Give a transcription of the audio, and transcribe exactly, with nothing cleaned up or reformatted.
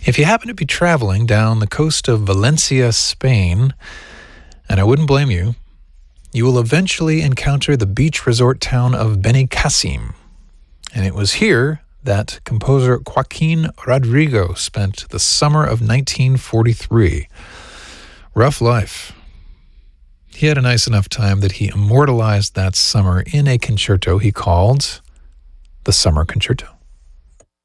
If you happen to be traveling down the coast of Valencia, Spain, and I wouldn't blame you, you will eventually encounter the beach resort town of Benicàssim. And it was here that composer Joaquin Rodrigo spent the summer of nineteen forty-three. Rough life. He had a nice enough time that he immortalized that summer in a concerto he called the Summer Concerto.